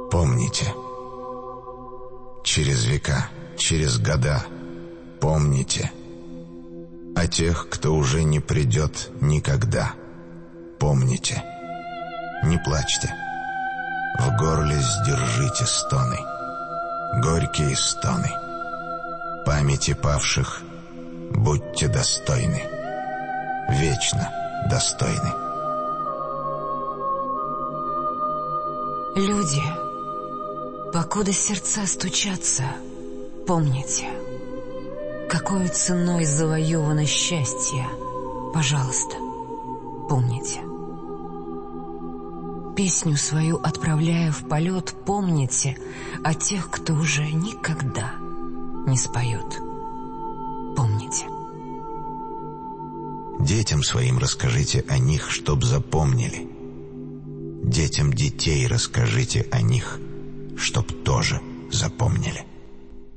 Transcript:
Помните. Через века, через года помните. О тех, кто уже не придет никогда. Помните. Не плачьте. В горле сдержите стоны. Горькие стоны. Памяти павших будьте достойны. Вечно достойны. Люди, покуда сердца стучатся, помните, какой ценой завоевано счастье. Пожалуйста, помните. Песню свою отправляя в полет, помните о тех, кто уже никогда не споет. Помните. Детям своим расскажите о них, чтоб запомнили. Детям детей расскажите о них, чтоб тоже запомнили.